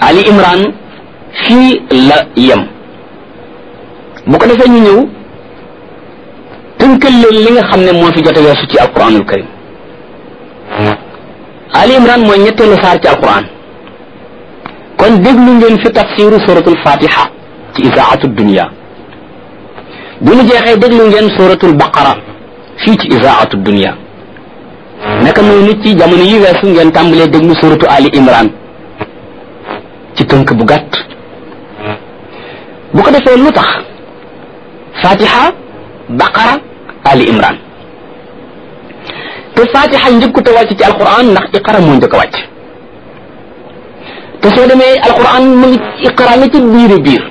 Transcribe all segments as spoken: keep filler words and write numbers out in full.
Ali Imran fii la yem bu ko defee ñu ñëw tënkal leen li nga xam ne moo fi jot a weesu ci alquranul karim Ali Imran mooy ñetteelu saar ci alquran kon déglu ngeen fi tafsiru suratul fatiha ci isaatu dunia bu ñu jeexee déglu ngeen suratul baqara fii ci isaatu dunia naka noonu nit ci jamono yi weesu ngeen tàmbalee déglu suratu Ali Imran ci tënk bu gàtt bu ko defee lu tax fatiha baqara Ali Imran te fatiha njëkkut a wàcc ci alquran ndax iqra moo njëkk a wàcc te soo demee alquran mu ngi iqra nga ci biir biir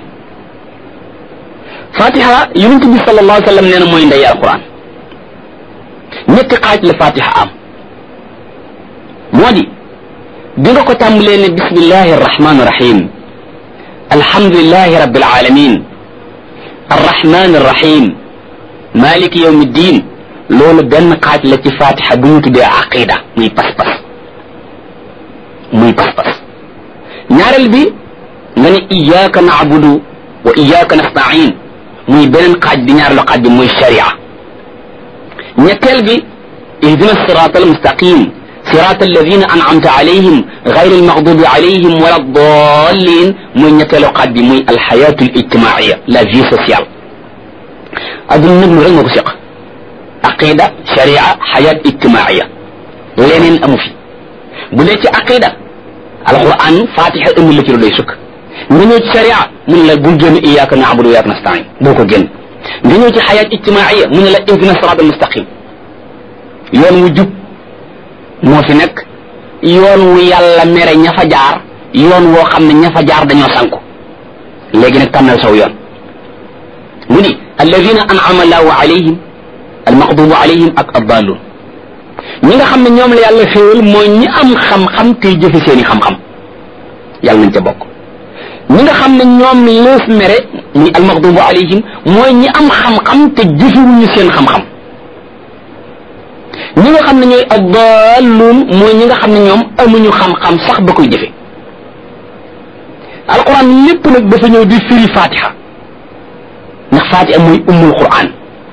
fatiha yonent bi sallallahu alayhi wa sallam nee na mooy ndey alquran ñetti xaaj la fatiha am moo di bi nga ko tàmbalee ne bismillahi arrahmani irrahim alhamdulillahi rabbil alamin arrahmani irrahim maliki yawmi ddin loolu benn xaaj la ci fatiha bu ñu tuddee aqida muy pas-pas muy pas-pas ñaareel bi nga ne iyyaka na'budu wa iyyaka nasta'in muy beneen xaaj bi ñaareelu xaaj bi muy sharia ñetteel bi ihdina sirata almustaqim sirata alladina an'amta alayhim ghayri almaghdubi alayhim wala ddallin muy ñetteelu xaaj bi muy alxayatu alijtimaiya la vie sociale adduna nag lu rek moo ko seq aqida sharia xayat ijtimaiya leneen amu fi bu dee ci aqida alquran fatiha ëmul la ci lu doy sukk nga ñëw ci sharia mun la bul génn iyyaka na'budu wa iyyaka nasta'in boo ko génn nga ñëw ci xayat ijtimaiya mun la ihdina sirata almustaqim yoon wu jub moo fi nekk yoon wu yàlla mere ña fa jaar yoon woo xam ne ña fa jaar dañoo sanku léegi nag tànnal saw yoon mu ni alladina an'ama allahu alayhim almaghdubu alayhim ak addalun ñi nga xam ne ñoom la yàlla xéewal mooy ñi am xam-xam tey jëfe seeni xam-xam yàlla nañ ca bokk ñi nga xam ne ñoom lees mere muy almaghdubu alayhim mooy ñi am xam-xam te jëfewuñu seen xam-xam ñi nga xam ne ñooy addalun mooy ñi nga xam ne ñoom amuñu xam-xam sax ba koy jëfe alquran lépp nag dafa ñëw di firi fatiha ndax fatiha mooy ummul quran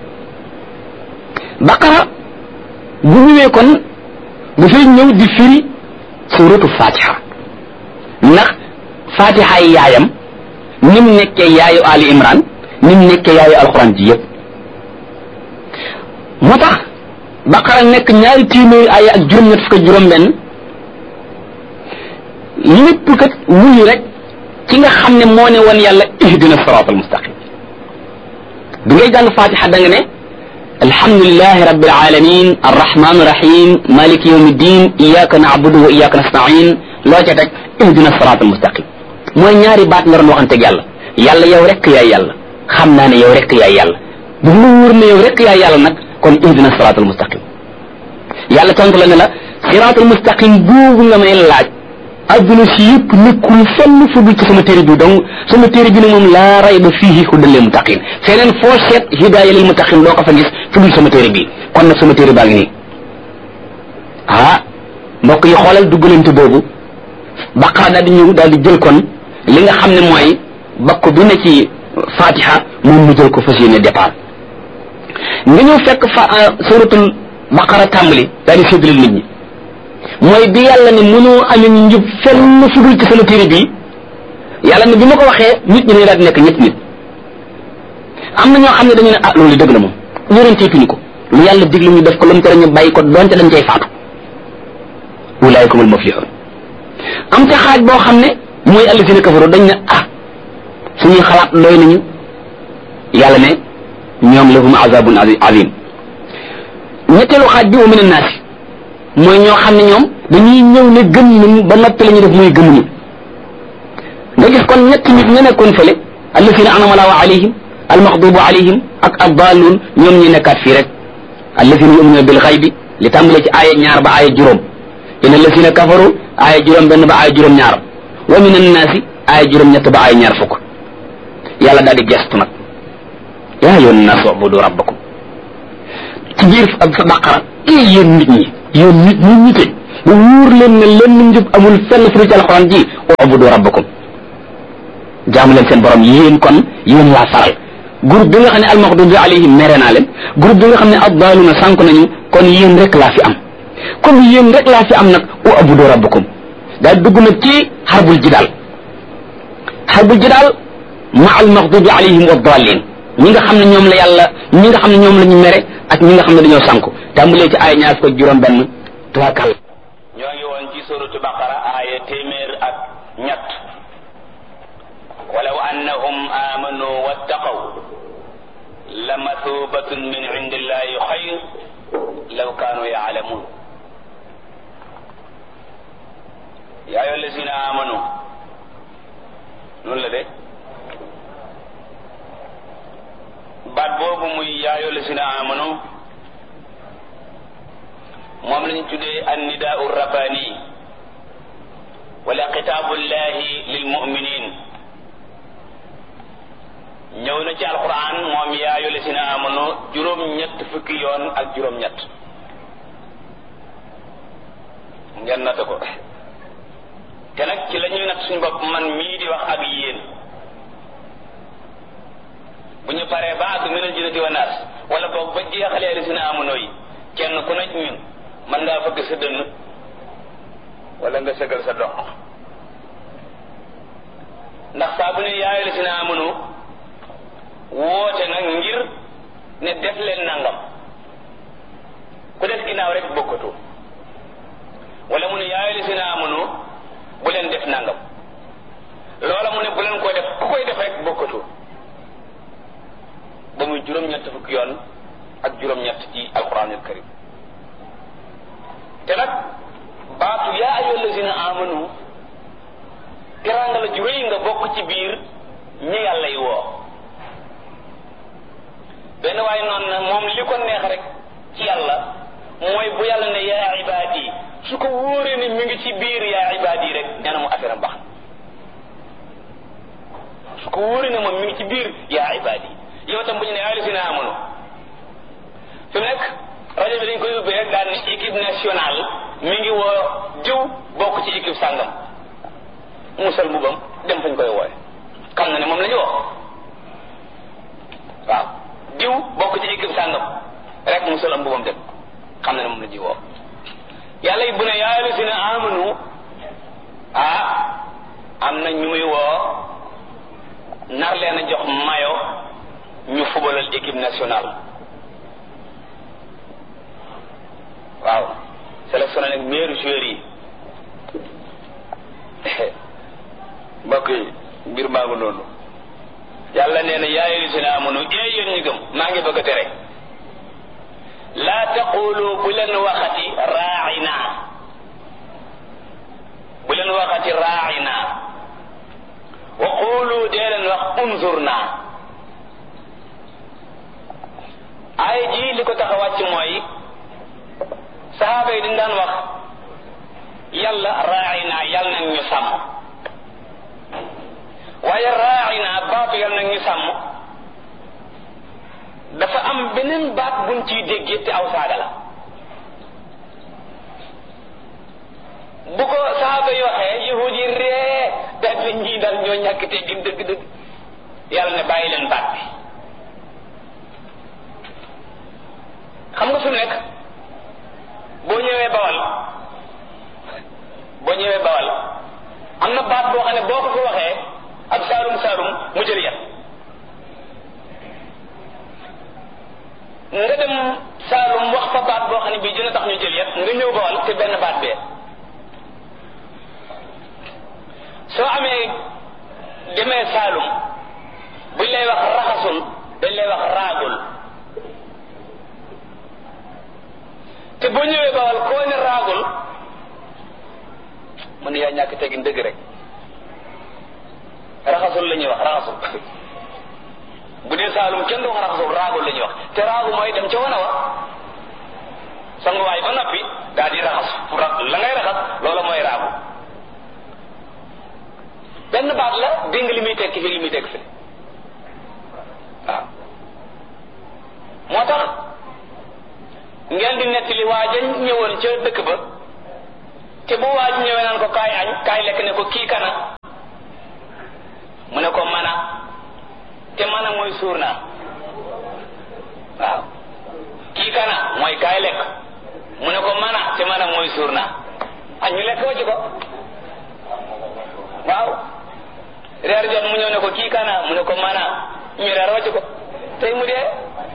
baqara bu ñëwee kon dafay ñëw di firi suratu fatiha ndax fatiha yi yaayam ni mu nekkee yaayu ali imran ni mu nekkee yaayu alquran ji yëpp moo tax baqara nekk ñaari téeméeri aaya ak juróom-ñett fukk ak juróom-benn lépp kat wuyu rek ci nga xam ne moo ne woon yàlla ihdina siraatal mustaqim bi ngay jàng fatiha da nga ne alhamdulillahi rabbil alamin arrahmani rahim maliki yawmi ddin iyyaka na'budu wa iyyaka nasta'in loo ca teg ihdina siraatal mustaqim mooy ñaari baat nga doon waxanteeg yàlla yàlla yow rek yaay yàlla xam naa ne yow rek yaay yàlla bu mu wóor ne yow rek yaay yàlla nag kon ihdina siraatal mustaqim yàlla tontu la ne la siraatal mustaqim boobu nga may laaj adduna si yëpp nekkul fenn fu dul ci sama téere bi donc sama téere bi ne moom laa rayba fiihi hudan lil muttaqin feneen foo seet hidaaya lil muttaqin doo ko fa gis fu dul sama téere bi kon nag sama téere baa ngi nii ah mbokk yi xoolal duggalante boobu baqara daal di ñëw daal di jël kon li nga xam ne mooy bakku bi ne ci fatiha moom mu jël ko fas yéene départ nga ñëw fekk fa suratul baqara tàmbali daal di séddale nit ñi mooy bi yàlla ne mënoo amee njub fenn fu dul ci sama téere bi yàlla ne bi ma ko waxee nit ñi ne daal di nekk ñett nit am na ñoo xam ne dañu ne ah loolu dëgg la moom ñoranteetuñu ko lu yàlla digle ñu def ko lu mu tere ñu bàyyi ko doonte dañ cay faatu ulaa'ikumul muflihun am ca xaaj boo xam ne mooy allazina kafaru dañ ne ah suñuy xalaat doy nañu yàlla ne ñoom lahum azabun azim ñetteelu xaaj bi wa min annaasi mooy ñoo xam ne ñoom dañuy ñëw ne gëm nañu ba noppi la ñuy def muy gëmuñu nga gis kon ñetti nit ña nekkoon fële allazina an'ama Allahu alayhim almaghdubu alayhim ak addaalun ñoom ñi nekkaat fii rek allazina yu'minuna bil ghaybi li tàmbale ci aaya ñaar ba aaya juróom inna allazina kafaru aaya juróom benn ba aaya juróom ñaar wa min annaasi aaya juróom ñett ba aaya ñaar fukk yàlla daal di gestu nag yaa ayyuhan naasu ubudu rabbakum ci biir fa baqara ee yéen nit ñi yéen nit ñi ñite bu wóor leen ne lenn njub amul fenn fu ci alquran ji ubudu rabbakum jaamu leen seen borom yéen kon yéen laa faral groupe bi nga xam ne almaxdubi alayhim mere naa leen groupe bi nga xam ne addaaluna sànk nañu kon yéen rek laa fi am comme yéen rek laa fi am nag ubudu rabbakum daal dugg nag ci xarbul jidaal xarbul jidaal ma almaxdubi alayhim wa daalin ñi nga xam ne ñoom la yàlla ñi nga xam ne ñoom la ñu mere ak ñi nga xam ne dañoo sànku tàmbalee ci ay ñaar ko juróom benn tuwaakal ñoo ngi woon ci suratu baqara aaya téeméer ak ñett walaw annahum amanu wattaqaw la mathubatun min indillahi xayr law kaanu yaalamun yaa ayyuha allazina amanu noonu la de baat boobu muy yaa ayyuha allazina amanu moom lañu tuddee annidaau rabbani wala xitaabullahi lil muminin ñëw na ci alquran moom yaa ayyuha llazina amanu juróom-ñett fukki yoon ak juróom-ñett ngeen natt ko te nag ci la ñuy natt suñu bopp man mii di wax ak yéen bu ñu paree ba àgg minal jinnati wa naas wala boog ba jeexalee llazina amanu yi kenn ku nekk ñun man ngaa fëgg sa dënn wala nga sëgal sa dox ndax saa bu ne yaa ayyuha llazina amanu woote nag ngir ne def leen nangam ku def ginnaaw rek bokkatu wala mu ne yaa ayyuha llazina amanu bu leen def nangam loola mu ne bu leen ko def ku koy def rek bokkatu ba muy juróom-ñett fukki yoon ak juróom-ñett ci alquranul karim te nag baatu yaa ayyuha allazina amanu teraanga la ju rëy nga bokk ci biir ñi yàlla yi woo benn waaye noonu na moom li ko neex rek ci yàlla mooy bu yàlla ne yaa ibaadi su ko wóoree ne mi ngi ci biir yaa ibaadi rek nee na mu affaire am baax su ko wóoree ne moom mi ngi ci biir yaa ibaadi yow tam bu ñu ne yaa allazina amanu fi mu nekk rajo bi dañ koy ubbee rek daal ne équipe nationale mi ngi woo jiw bokk ci équipe sàngam musal mbubam dem fañ koy wooye xam na ne moom la ñu woo waaw jiw bokk ci équipe sàngam rek musal am mbubam dem xam na ne moom la ji woo yàlla yi bu ne yaa allazina amanu ah am na ñu muy woo nar leen a jox mayo ñu fubalal équipe nationale waaw sélectionné nag meilleur joueur yi mbokk yi mbir maa ngi noonu yàlla nee na yaa ayyuha llazina amanu ee yéen ñi gëm maa ngi bëgg a tere laa taqulu bu leen waxati raa'ina bu leen waxati raa'ina wa qulu dee leen wax unzurna ay ji li ko tax a wàcc mooy sahaaba yi dañ daan wax yàlla raa'ina yàlla nag ñu sàmm waaye raa'ina baatu yàlla nag ñu sàmm dafa am beneen baat buñ ciy déggee te aw saaga la bu ko sahaaba yi waxee yahud yi ree daal di ñii dal ñoo ñàkk te gin dëgg dëgg yàlla ne bàyyi leen baat bi xam nga fi mu nekk boo ñëwee bawal boo ñëwee bawal am na baat boo xam ne boo ko fi waxee ak saalum saalum mu jël yat nga dem saalum wax fa baat boo xam ne bii dina tax ñu jël yat nga ñëw bawal te benn baat bee soo amee demee saalum buñ lay wax raxasul dañ lay wax raagul te boo ñëwee bawal koo ne raagul mu ne yaa ñàkk teggin dëgg rek raxasul la ñuy wax raxasul bu dee saalum kenn du wax raxasul raagul la ñuy wax te raagu mooy dem ca wana wa sanguwaay ba noppi daal di raxas la ngay raxas loola mooy raagu benn baat la dégg li muy tekki fi li muy tekki fi waaw moo tax ngeen di nettali waa ja ñëwoon ca dëkk ba te bu waaj ñëwee naan ko kaay añ kaay lekk ne ko kii kana mu ne ko mana te mana mooy suur naa waaw kii kana mooy kaay lekk mu ne ko mana te mana mooy suur naa añ ñu lekk wacc ko waaw reer jot mu ñëw ne ko kii kana mu ne ko mana ñu reer wacc ko tey mu dee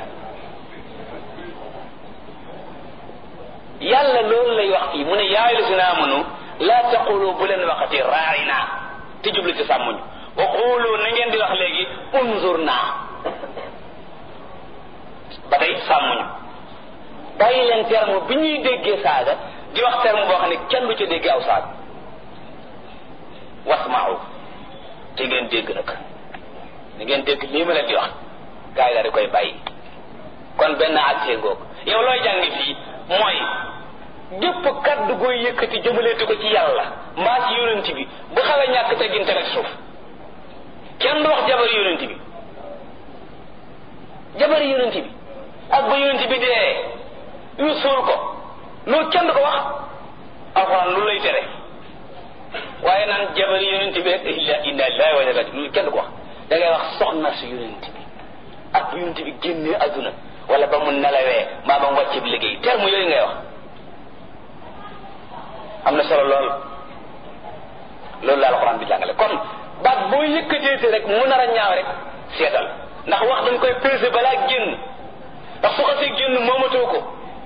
yàlla loolu lay wax fii mu ne yaa ayyuhallazina amanu laa taqulu bu leen waxati raa'ina te jublu ci sàmmuñu wa qulu na ngeen di wax léegi unzurna ba tey sàmmuñu bàyyi leen terme bi ñuy déggee saaga di wax terme boo xam ne kenn du ca déggee aw saaga wasma'u te ngeen dégg nag na ngeen dégg lii ma leen di wax gaa yi daal di koy bàyyi kon benn accès ngoog yow looy jàngi fii mooy gépp kaddu gooy yëkkati jëmaleeti ko ci yàlla mbaa ci yonent bi bu xawee ñàkk teggin te rek suuf kenn du wax jabari yonent bi jabari yonent bi ak ba yonent bi dee ñu suul ko loolu kenn du ko wax alxuraan lu lay tere waaye naan jabari yonent bi rek inna lillahi wa inna ilayhi raji'un loolu kenn du ko wax da ngay wax soxna si yonent bi ak bu yonent bi génnee adduna wala ba mu nelawee maa ba mu wàcce bi liggéey terme yooyu ngay wax am na solo lool loolu la alxuraan bi jàngale kon baat boo yëkkateete rek mu nar a ñaaw rek seetal ndax wax dañ koy peser balaa génn ndax su xasee génn moomatoo ko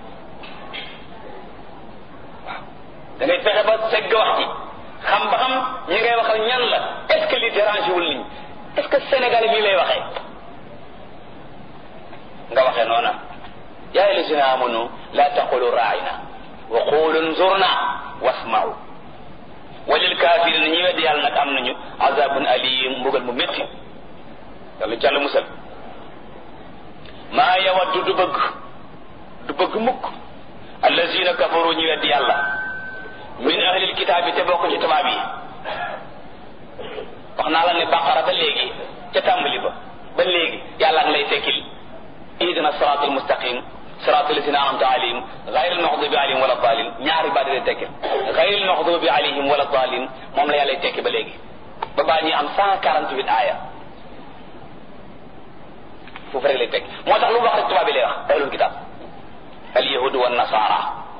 waaw da ngay fexe ba segg wax ji xam ba xam ñi ngay waxal ñan la est-ce que li dérange wul nit ñi est-ce que Sénégal lii lay waxee nga waxee noona yaa ayyuhallazina amanu la taqulu ra'ina wa qulu unzurna wasma'u walil kaafiriina ñi weddi yàlla nag am nañu azabun alim mbugal mu métti yàlla jàll musal maa yawaddu du bëgg du bëgg mukk allazina kafaru ñi weddi yàlla min ahlil kitaabi te bokk ci tubaab yi wax naa la ne baqara ba léegi ca tàmbali ba ba léegi yàlla ngi lay tekkil ihdina siraatal mustaqim siraatal lazina an'amta alayhim ghayril maghdubi alayhim wala daalin ñaari baat lay tekki ghayril maghdubi alayhim wala daalin moom la yàlla lay tekki ba léegi ba baa ñuy am cent quarante-huit aaya foofu rek lay tekki moo tax lu wax rek tubaab bi lay wax ahlul kitaab al yahudu wan nasara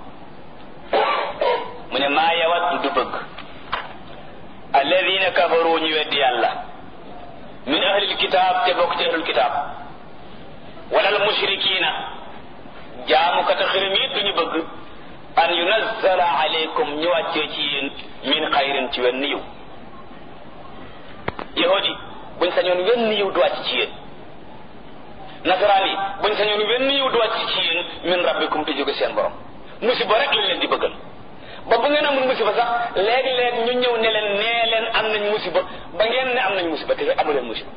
mu ne maa yawaddu du bëgg alladina kafaru ñu weddi yàlla min ahlil kitaab te bokk ci ahlul kitaab wala al mushrikiina jaamukata xirim yi duñu bëgg an yunazzala alaykum ñu wàccee ci yéen min xayrin ci wenn yiw yahudi buñ sañoon wenn yiw du wàcc ci yéen nasaraan yi buñ sañoon wenn yiw du wàcc ci yéen min rabbikum te jóge seen borom musiba rek lañ leen di bëggal ba bu ngeen amul musiba sax léegi-léeg ñu ñëw ne leen nee leen am nañ musiba ba ngeen ne am nañ musiba te amu leen musiba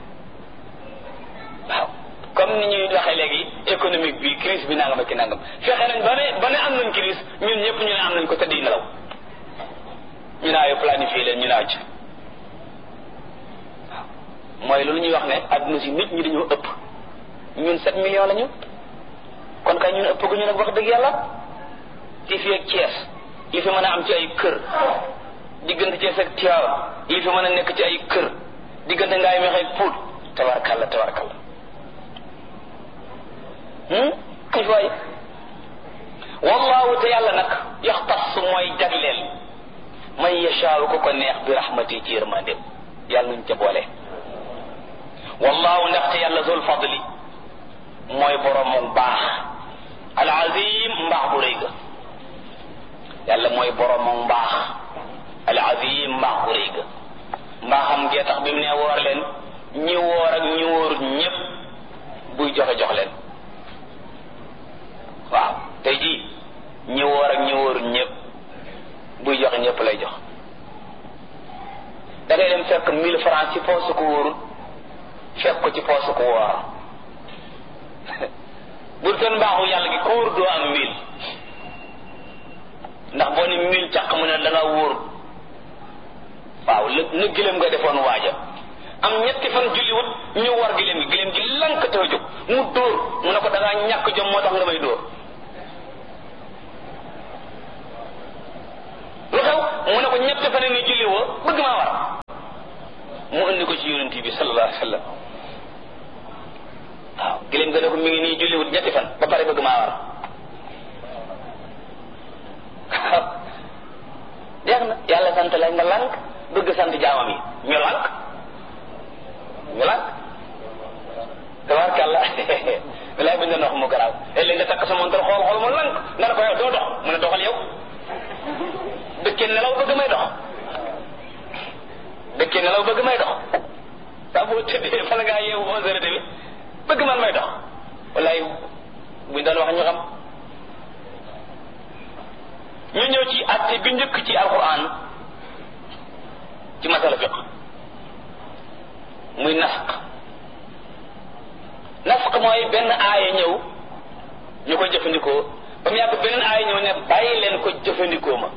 waaw comme ni ñuy waxee léegi économique bi crise bi nangam ak ki nangam fexe nañ ba ne ba ne am nañ crise ñun ñëpp ñu ne am nañ ko te di nelaw ñu naayo planifié leen ñu naaw ci waaw mooy loolu ñuy wax ne adduna si nit ñi dañoo ëpp ñun sept millions lañu kon kay ñun ëpp gu ñu nag wax dëgg yàlla ci fii ak Thiès li fi mën a am ci ay kër diggante Thiès ak Tivaouane li fi mën a nekk ci ay kër diggante ngaay meex ak Pout tabarkalla tabarkalla kay waay wallahu te yàlla nag yaxtas mooy jagleel man yashaaw ko ko neex bi rahmati ci yërmandem yàlla nuñ ca boole wallahu ndaxte yàlla zul fadli mooy boroomu baax al azim mbaax bu rëy ga yàlla mooy boroomu mbaax al azim mbaax bu rëy ga mbaaxam gee tax bi mu ne woor leen ñi woor ak ñi wóorut ñëpp buy joxe jox leen waaw tey jii ñi woor ak ñi wóorut ñëpp buy joxe ñëpp lay jox da ngay dem fekk mille francs ci poosu ko wóorut fekk ko ci poosu ko woor bul toon mbaaxu yàlla gi ko wóor doo am mille ndax boo ni mille càq mu ne da nga wóor waaw lë na gëlëm nga defoon waaja am ñetti fan julliwut ñu war gëlëm gi gëlëm gi lank te jóg mu dóor mu ne ko da ngaa ñàkk jom moo tax nga may dóor lu xew mu ne ko ñett fan ni julli woo bëgg maa war mu indi ko ci yonent bi sallallahu alayhi wa sallam waaw gileem nga ne ko mi ngi nii julliwut ñetti fan ba pare bëgg maa war jeex na yàlla sant la nga lànk bëgg sant jaamam yi ñu lànk ñu lànk tabarkàlla bilaay bi nga wax mu garaaw léeg-léeg nga takk sa montar xool xool mu lànk nga ne ko yow doo dox mu ne doxal yow dëkkee nelaw bëgg may dox dëkkee nelaw bëgg may dox saa boo tëddee fa la ngaa yeewu onze heures et demi bëgg man may dox wallaay buñ doon wax ñu xam ñu ñëw ci àtte bi njëkk ci alquran ci masala fiq muy nasq nasq mooy benn aaya ñëw ñu ko jëfandikoo ba mu yàgg beneen aaya ñëw ne bàyyi leen ko jëfandikoo ma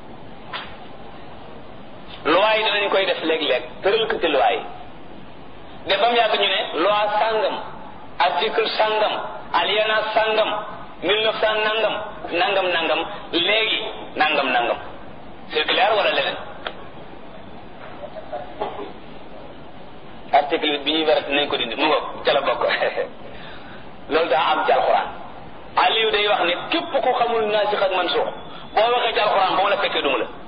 loi yi danañ koy def léeg-léeg tëral ko ci loi yi de ba mu yàgg ñu ne loi sàngam article sàngam alinéa sàngam mille neuf cent nangam nangam nangam léegi nangam nangam c'est clair wala leneen article bi bi ñuy wérat nañ ko dindi mu ngo ca la bokk loolu daa am ci alxuraan Aliou day wax ne képp ku xamul naasix ak mansuux boo waxee ci alxuraan ba mu la fekkee duma la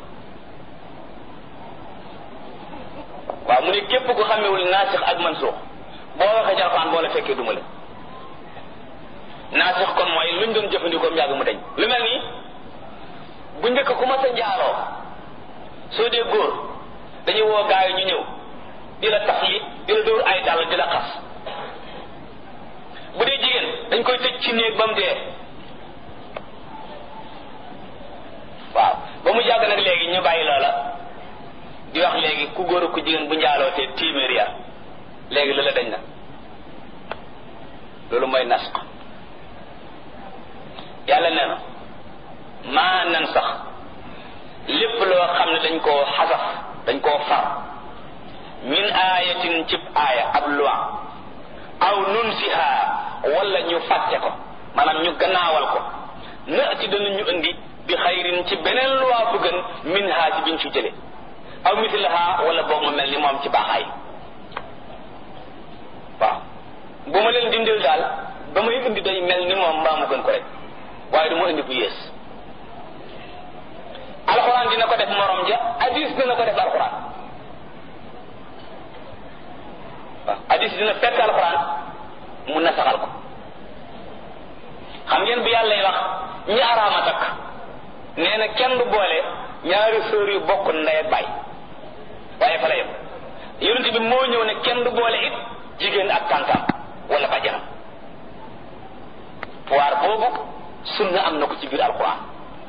waaw mu ne képp ku xamewul naasix ak mansuux boo waxee ci alxuraan boo la fekkee duma la naasix kon mooy luñ doon jëfandikoo yàgg mu dañ lu mel nii bu njëkk ku ma sa njaaloo soo dee góor dañuy woo gaay ñu ñëw di la tax yi di la dóor ay dàll di la xas bu dee jigéen dañ koy tëj ci néeg ba mu dee waaw ba mu jàgg nag léegi ñu bàyyi loola di wax léegi ku góor ak ku jigéen bu njaaloo te téeméer ya léegi loola dañ na loolu mooy nasq yàlla nee na maa nan sax lépp loo xam ne dañ koo xasaf dañ koo far min aayatin cib aaya ab loi aw nunsiha wala ñu fàtte ko maanaam ñu gannaawal ko na ci dana ñu indi bi xayrin ci beneen loi bu gën min ha ci biñ fi jële aw mislaha wala boog mu mel ni moom ci baaxaay waaw bu ma leen dindil daal ba may indi day mel ni moom mbaa mu gën ko rek waaye du ma indi bu yées alxuraan dina ko def morom ja hadis dina ko def alxuraan waaw hadis dina fekk alxuraan mu nasaxal ko xam ngeen bu yàlla wax ñi araama takk nee na kenn du boole ñaari sœur yu bokk ndey ak baay waaye fa la yem yonent bi moo ñëw ne kenn du boole it jigéen ak tàntaam wala bàjjanam pouvoir boobu sunna am na ko ci biir alquran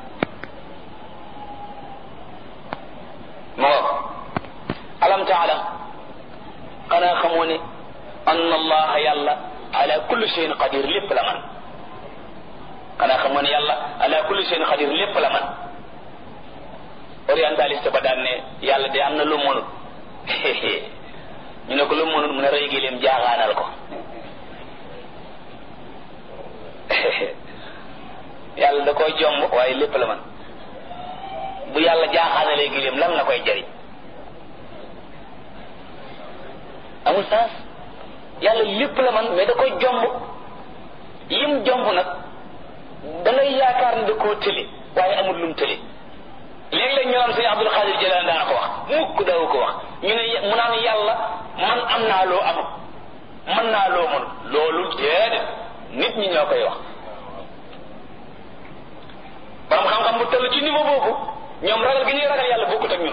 moo alam taalam xanaa xamoo ne anna allaha yàlla ala kulli shay'in qadir lépp la man xanaa xamoo ne yàlla ala kulli shay'in qadir lépp la man orientaliste ba daan ne yàlla de am na lu mënut ñu ne ko lu mënut mu ne rëy gi leen jaaxaanal ko yàlla da koy jomb waaye lépp la man bu yàlla jaaxaanalee gileem lan la koy jariñ amul sens yàlla lépp la man mais da koy jomb yim jomb nag da ngay yaakaar ne da koo tëli waaye amul lum tëli léeg-léeg ñu naan sëñ Abdul Xaadir Jilaan daana ko wax mukk daw ko wax ñu ne mu naan yàlla man am naa loo amul man naa loo mënul loolu déedéet nit ñi ñoo koy wax borom xam-xam bu toll ci niveau boobu ñoom ragal gi ñuy ragal yàlla bokkut ak ñun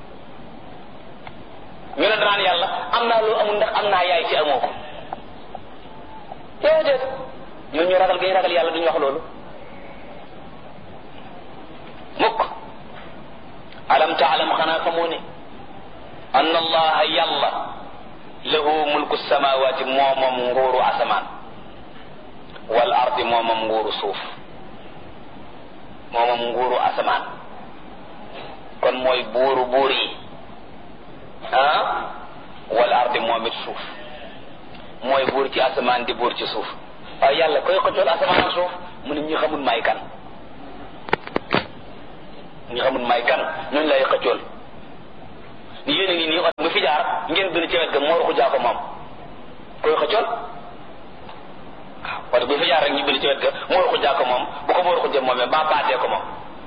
ñu ne danaan yàlla am naa loo amul ndax am naa yaay ci amoo ko déedéet ñoo ñu ragal gi ñuy ragal yàlla duñu wax loolu mukk alam taalam xanaa xamoo ne anna allaha yàlla lahu mulku samawati moo moom nguuru asamaan wal ardi moo moom nguuru suuf moo moom nguuru asamaan kon mooy buuru buur yi ah wal ardi moom it suuf mooy buur ci asamaan di buur ci suuf waaye yàlla koy xëccool asamaan ak suuf mu ne ñi xamul may kan ñu xamul may kan ñooñu lay xëccool ni yéen a ngi nii ot bu fi jaar ngeen bind ci wet ga moo ruxu jaa ko moom koy xëccool waaw bu fi jaar rek ñu bind ci wet ga moo ruxu jaa ko moom bu ko moo ruxu jëm moomee ba paatee ko moom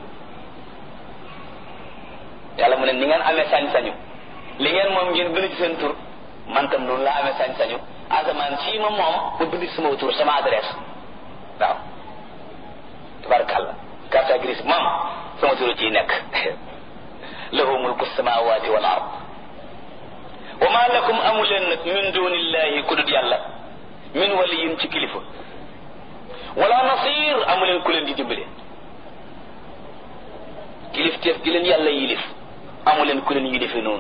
yàlla mu ne ni ngeen amee sañ-sañu li ngeen moom ngeen bind ci seen tur man tam noonu la amee sañ-sañu asamaan sii ma moom ma bind ci sama tur sama adresse waaw tabarakàllah carte grise moom sama tur ciy nekk lahu mulku samawati wal ard wa ma lakum amu leen nag min dunillahi ku dul yàlla min waliyin ci kilifa wala nasir amu leen ku leen di dimbale kilif teef gi leen yàlla yilif amu leen ku leen yilife noonu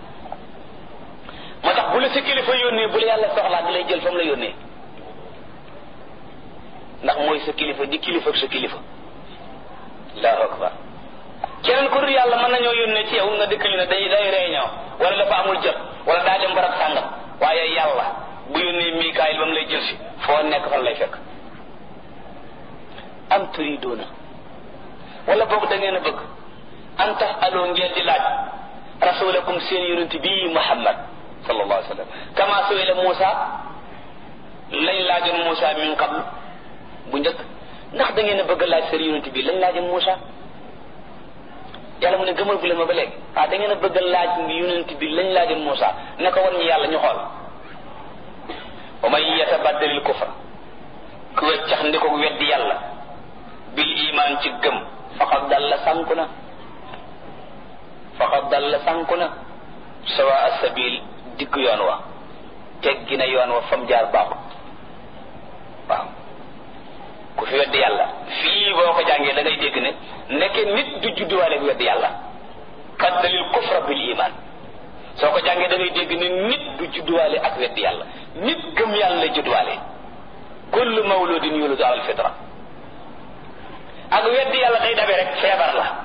moo tax bu la sa kilifa yónnee bu la yàlla soxlaa da lay jël fa mu la yónnee ndax mooy sa kilifa di kilifa ak sa kilifa allahu akbar keneen ku dul yàlla mën nañoo yónnee ci yow nga dëkk ñu ne day day réunion wala dafa amul jot wala daa dem barab sàngam waaye yàlla bu yónnee Mikaayil ba mu lay jël si foo nekk fan lay fekk am turiduuna wala boog da ngeen a bëgg an tasaloo ngeen di laaj rasulakum seen yonent bii Muhammad sallallahu alayhi wa sallam kama su'ila Muusa lañ laajoon Muusa min qabl bu njëkk ndax da ngeen a bëgg a laaj seen yonent bii lañ laajoon Muusa yàlla mu ne gëmal gu leen ma ba léegi ah da ngeen a bëgg a laaj yonent bi lañ laajoon Muusa ne ko wan ñu yàlla ñu xool wa man yatabaddalil kufra ku weccax ndi ko weddi yàlla bil iman ci gëm faqad dalla sànku na faqad dalla sànku na sawa asabil digg yoon wa teggi na yoon wa fam jaar baaxut waaw ku fi weddi yàlla fii boo ko jàngee da ngay dégg ne nekke nit du judduwaale bi weddi yàlla baddalil kufra bil iman soo ko jàngee da ngay dégg ne nit du judduwaale ak weddi yàlla nit gëm yàlla la judduwaale kullu mawludin yuladu ala alfitra ak weddi yàlla day dabe rek feebar la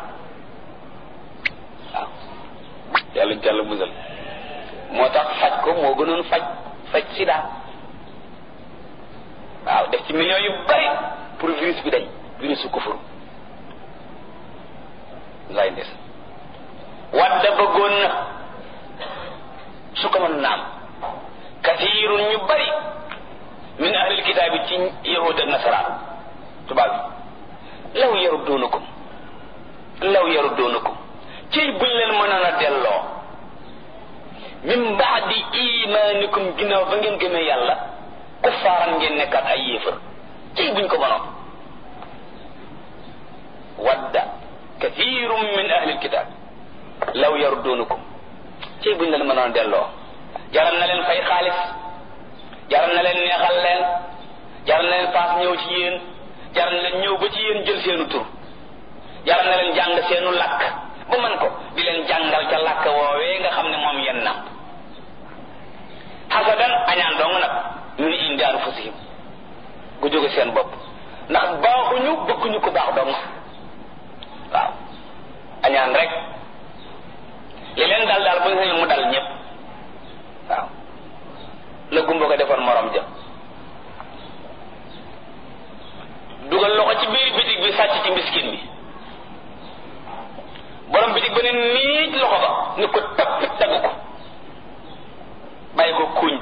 waaw yàlla jàll musal moo tax faj ko moo gënoon faj faj sida waaw def ci millions yu bari pour virus bi dañ virus su kufur lay des wadda bëggoon na su ko mën naam kathirun ñu bari min ahlil kitaab yi ci yahud ak nasaraan tubaab bi law yarudduunakum law yarudduunakum ciy buñ leen mënoon a delloo min baadi imaanikum ginnaaw ba ngeen gëmee yàlla kuffaaran ngeen nekkaat ay yéefar ciy buñ ko mënoon wadda kathirun min ahlil kitaab law yarudduunakum ciy buñ leen mënoon a delloo jaral na leen fay xaalis jaral na leen neexal leen jaral na leen paas ñëw ci yéen jaral na leen ñëw ba ci yéen jël seenu tur jaral na leen jàng seenu làkk ba man ko di leen jàngal ca làkk woowee nga xam ne moom yenn na xasadan añaan dong nag min indi anfusihim gu jóge seen bopp ndax baaxuñu bëgguñu ko baax dong waaw añaan rek li leen dal daal bu ñu mu dal ñëpp waaw la gumba ko defoon morom ja dugal loxo ci biir bitig bi sàcc ci miskin bi borom bitig ba ne niij loxo ba ni ko tappit dagg ko bàyyi ko kuuñ ba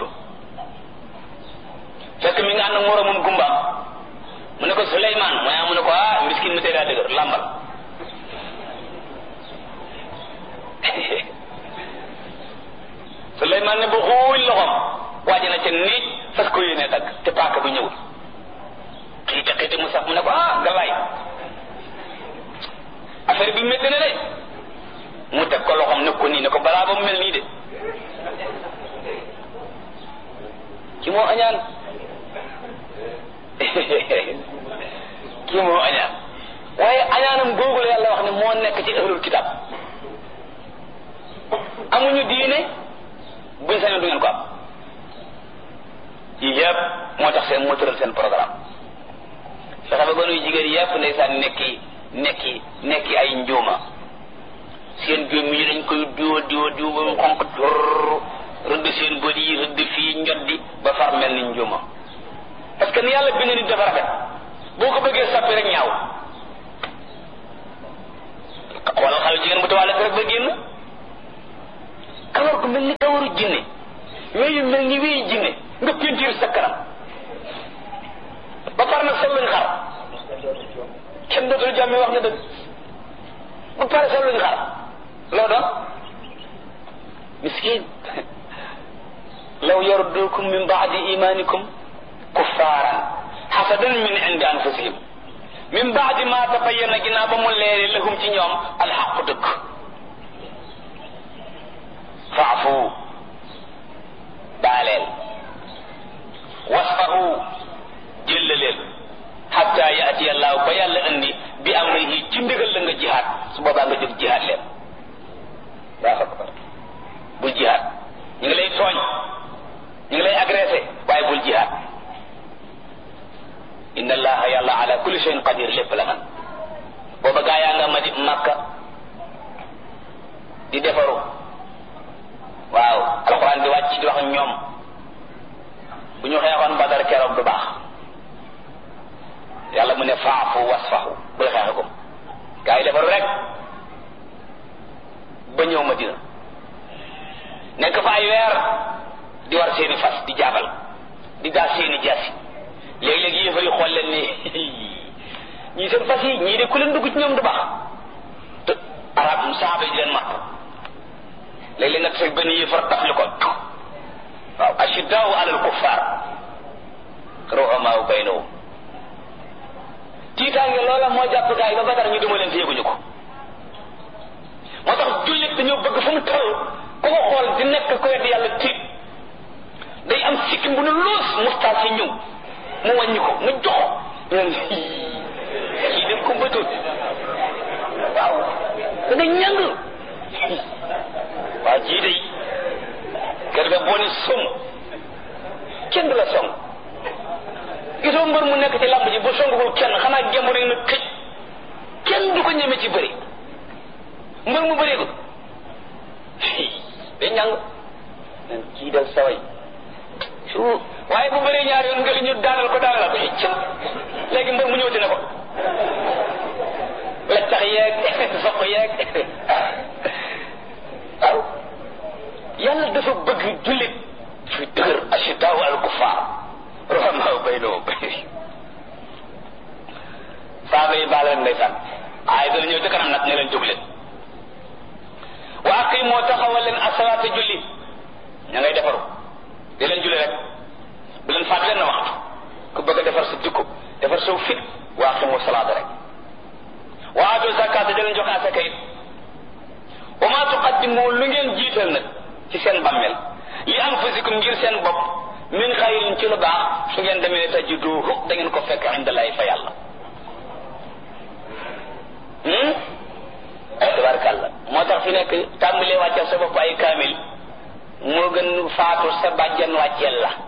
fekk mi nga ànd ak moromum gumbaam mu ne ko Suleymaan mu ne mu ne ko ah miskin mi tey daa dëgër làmbal Suleymaan ne ba xuuñ loxom waaji na ca niij fas ko yéene dagg te paaka bi ñëwul xiite xiite mu sax mu ne ko ah galaay affaire bi métti na de mu teg ko loxom ne ko nii ne ko balaa ba mu mel nii de ki moo añaan ki moo añaan waaye añaanam googu la yàlla wax ne moo nekk ci ahlul kitab amuñu diine buñ sañoon du ngeen ko am yii yëpp moo tax seen moo tëral seen programme fexe ba gonuy jigéen yëpp ndeysaan nekki nekki nekki ay njuuma seen jóom yi dañ koy diwa diwa diwa ba mu xonq tur rëdd seen bët yi rëdd fii njoddi ba far mel ni njuuma parce que ni yàlla bind nit dafa rafet boo ko bëggee sappi rek ñaaw xoolal xale jigéen bu tawale rek ba génn kawar gu mel ni kawaru jinne weyu mel ni weyu jinne nga peinture sa kanam ba pare nag sol luñ xar kenn dootul jàmme wax nga dëgg ba pare sol luñ xar loo doon miskin law yardukum min ba'di imanikum kuffaran hasadan min indi anfusihim min ba'di ma tabayyana ginnaaw ba mu leere lahum ci ñoom alxaqu dëgg faafu baaleel wasfahu jëllaleel hatta yaati allahu ba yàlla andi bi amrihi ci ndigal la nga jihaad su boobaa nga jóg jihaad leen daa akbar bul jihaad ñu ngi lay tooñ ñu ngi lay agressé waaye bul jihaad inna allaha yàlla ala kulli shay'in qadir lépp la man booba gaa yaa nga ma di makka di defaru waaw alxuraan di wàcc di wax ñoom bu ñu xeexoon badar keroog du baax yàlla mu ne faafu wasfahu bul xeexe ko gaa yi defaru rek ba ñëw Madina nekk fa ay weer di war seeni fas di jaabal di gaa seeni jaasi léeg-léeg yéefar yi xool leen ni ñii seen fas yi ñii de ku leen dugg ci ñoom du baax te arab saaba yi di leen matt léeg-léeg nga teg benn yéefar taf li ko waaw ashiddaau alal kuffaar ruhamaa baynahum tiitaange loola moo jàpp gaa yi ba Badar ñu duma leen te yëguñu ko moo tax jullit dañoo bëgg fu mu toll ku ko xool di nekk ko wedd yàlla tiit day am sikkim bu ne loos mustaas yi ñëw mu wàññi ko mu joxo ñun kii dem ko mbëtoon waaw da nga ñàng waaw jii day kër ga boo ni som kenn du la song gisoo mbër mu nekk ci làmb ji bu songul kenn xanaa gemb rek na këj kenn du ko ñeme ci bëri mbër mu bëree ko day ñàng nan kii dal saway su waaye bu bëree ñaar yoon nga li ñu daanal ko daanal ko ci léegi mbër mu ñëw dina ko la tax yeeg soq yeeg waaw yàlla dafa bëgg jullit fi dëgër ashiddaau al kuffar ruhamaa baynahum saaba yi baal leen ndeysaan ay dana ñëw ca kanam nag ne leen jóg leen wa aqimoo taxawal leen asalaata julli ña ngay defaru di leen julli rek bu leen faat leen na waxtu ku bëgg a defar sa jikko defar saw fit wa aqimoo salaata rek wa aatu zakaata di leen jox asaka it wa maa tuqaddimu lu ngeen jiital nag ci seen bàmmeel li anfusikum ngir seen bopp min xayrin ci lu baax su ngeen demee tajiduhu da ngeen ko fekk indallahi fa yàlla tabarkàlla moo tax fi nekk tàmbalee wàcceel sa bopp ay kaamil moo gën faatu sa bàjjan wàcceel la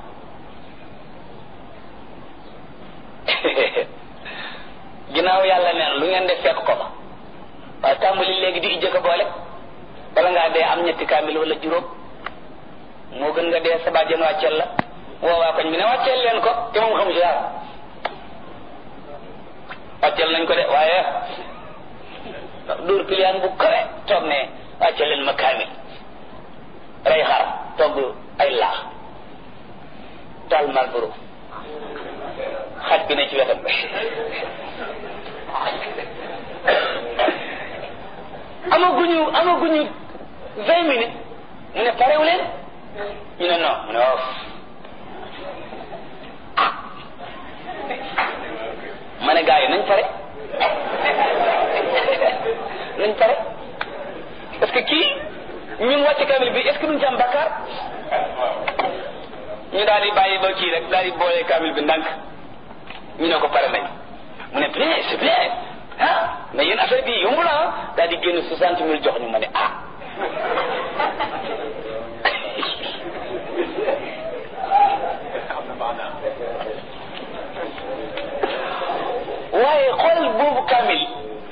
ginnaaw yàlla neen lu ngeen def fekk ko fa waaye tàmbali léegi di ijjëkk a boole bala ngaa dee am ñetti kaamil wala juróom moo gën nga dee sa bàjjan wàcceel la woowaa koñ bi ne wàcceel leen ko te moom xamu ci dara wàcceel nañ ko de waaye dóor piliyaan bu kawe toog ne wàcceel leen ma kaamil rey xar togg ay laax taal malboro xaj bi ne ci wetam amaguñu amaguñu vingt minutes mu ne parewu leen ñu ne non mu ne of ah ma ne gars yi nañ pare nañ pare parce que kii ñun wàcc kamil bi est ce que duñ ci am bakkaar ñu daal di bàyyi ba kii rek daal di boole kamil bi ndànk ñu ne ko pare nañ mu ne bien c'est bien ah mais yéen affaire bi yomb la ah daal di génn soixante mille jox ñu ma ne ah waaye xool boobu kamil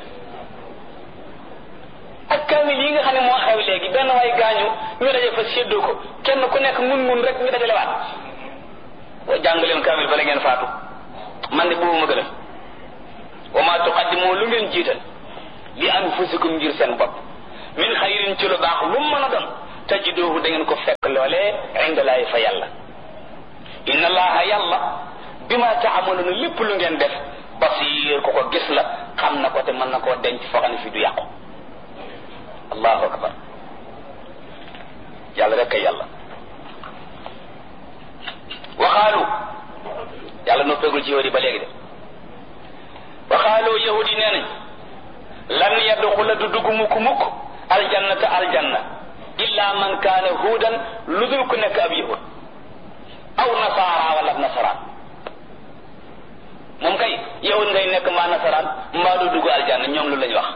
ak kamil yi nga xam ne moo xew léegi benn waay gaañu ñu daje fa séddoo ko kenn ku nekk mun mun rek ñu dajale waat wa jàng leen kamil bala ngeen faatu man de boobu ma gënal wa ma tuqaddimu lu ngeen jiital li anfusikum ngir seen bopp min xayrin ci lu baax lu mën a doon tajiduhu da ngeen ko fekk loolee indalaay fa yàlla inna allaha yàlla bima taamaluna lépp lu ngeen def basir ko ko gis la xam na ko te mën na koo denc foo xam ne fi du yàqu allahu akbar yàlla rek kay yàlla waxaalu yàlla noppeegul ci yahudi ba léegi de waxaalu yahudi nee nañ lan yadxula du dugg mukk mukk aljannata aljanna illa man kaana huudan lu dul ku nekk ab yahud aw nasaara wala nasaraan moom kay yahud ngay nekk mbaa nasaraan mbaa du dugg aljanna ñoom lu lañ wax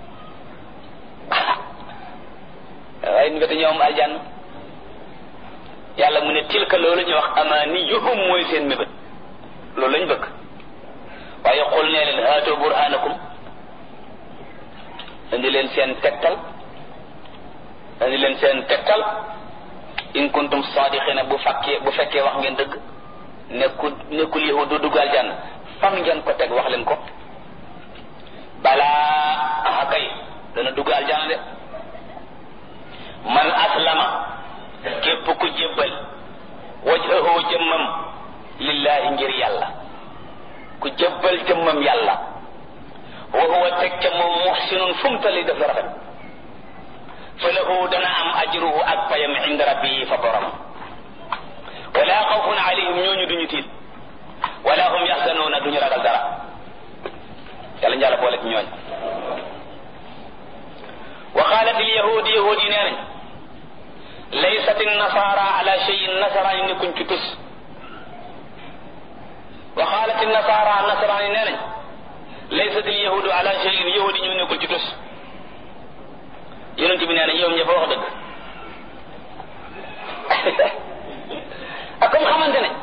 waaye ni nga te ñoom aljanna yàlla mu ne tilka loolu ñu wax amaniyuhum mooy seen mébét loolu lañ bëgg waaye xul nee leen haatoo burhanakum indi leen seen tegtal indi leen seen tegtal in kuntum sadiqina bu fekkee bu fekkee wax ngeen dëgg nekkul nekkul yahud du dugg aljanna fan ngeen ko teg wax leen ko balaa aha kay dana dugg aljanna de man aslama képp ku jébbal wajhahu jëmmam lillahi ngir yàlla ku jébbal jëmmam yàlla wa huwa teg ca moom muhsinun fu mu tali def la rafet fa lahu dana am ajruhu ak payam inda rabbihi fa borom wala xawfun alayhim ñooñu duñu tiit wala hum yaxzanuuna duñu ragal dara yàlla njàlla boole ci ñooñ wa qalat al yahud yahud yi nee nañ laysat an-nasara ala shay'in nasaraan yi nekkuñ ci tus wa qalat an-nasara nasaraan yi nee nañ laysat al-yahudu ala shay'in yahud yi ñu nekkul ci tus yonent bi nee na ñoom ñëpp wax dëgg ak comme xamante ne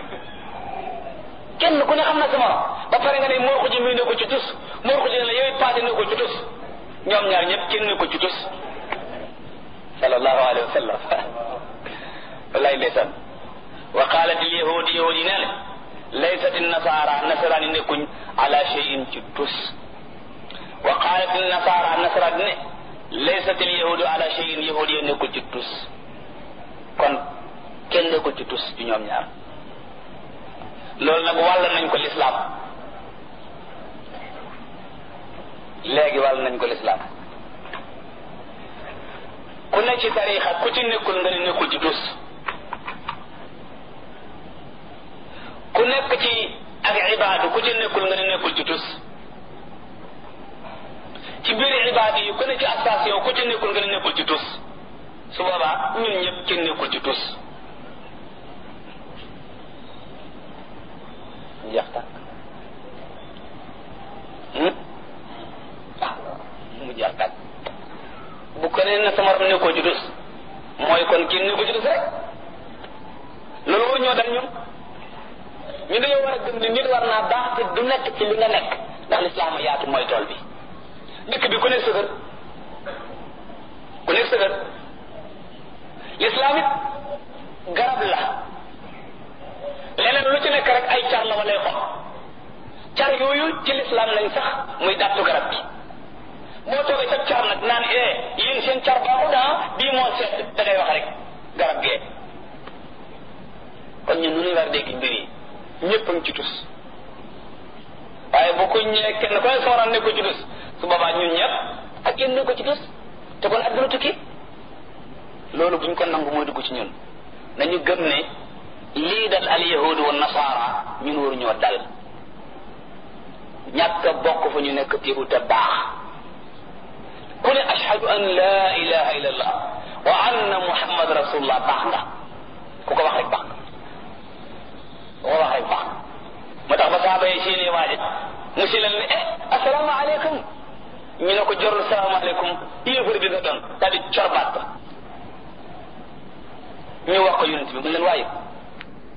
kenn ku ne xam na sama ba pare nga ne moo ko ji muy nekkul ci tus moo ko ji ne la yow it paase nekkul ci tus ñoom ñaar ñëpp kenn nekkul ci tus sallallahu alayhi wa sallam wallahi ndeysaan wa qalat al yahud yahud yi nee na laysat an nasara nasaraan yi nekkuñ ala shay'in ci tus wa qalat an nasara nasaraan ne laysat al yahudu ala shay'in yahud yi nekkul ci tus kon kenn nekkul ci tus ci ñoom ñaar loolu nag wàll nañ ko lislaam léegi wàll nañ ko lislaam ku nekk ci tariixa ku ci nekkul nga ne nekkul ci tus ku nekk ci ak ibaadu ku ci nekkul nga ne nekkul ci tus ci biir ibaadu yi ku nekk ci station ku ci nekkul nga ne nekkul ci tus su boobaa ñun ñëpp kenn nekkul ci tus jeex tàkk ah mu jeex tàkk bu ko nee na sama ram nekkoo ci tus mooy kon kenn nekkoo ci tus rek loolu war ñoo dal ñun ñu dañoo war a gëm ni nit war naa baax te du nekk ci li nga nekk ndax lislaam yaatu mooy tool bi dëkk bi ku nekk sëgër ku nekk sëgër lislaam it garab la leneen lu ci nekk rek ay car la wala ay xob car yooyu ci lislaam lañ sax muy dàttu garab gi moo toogee sa car nag naan eh yéen seen car baaxul ah bii moo seet da ngay wax rek garab gee kon ñun nu ñuy war a dégg mbir yi ñëpp a ngi ci tus waaye bu ko ñëwee kenn ku ne sooraan ne ko ci tus su boobaa ñun ñëpp ak kenn ne ko ci tus te kon adduna tukki loolu buñ ko nangu mooy dugg ci ñun nañu gëm ne lii dal al yahudu wa nasaara ñun waru ñoo dal ñàkk a bokk fa ñu nekk téewu te baax ku ne ashhadu an la ilaha illa allah wa anna muhammad rasulullah baax nga ku ko wax rek baax nga ku ko wax rek baax nga moo tax ba saaba yi seeni waaje mu si leen ne eh asalaamaaleykum ñu ne ko jorul salaamaaleykum yéefar bi nga doon daal di corbaat ko ñu wax ko yonent bi mu leen waaye